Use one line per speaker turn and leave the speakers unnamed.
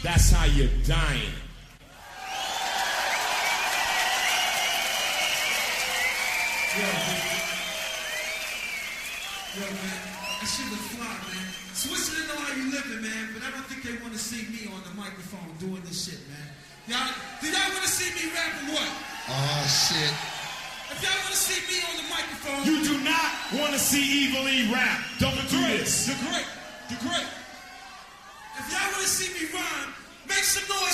That's how you're dying.
Yo, man, that shit was fly, man. Switzerland know how you living, man, but I don't think they want to see me on the microphone doing this shit, man. Do y'all want to see me rap or what?
Oh, shit.
If y'all want to see me on the microphone...
You do not want to see Evil E rap. Don't do this.
You're great. If y'all want to see me rhyme, make some noise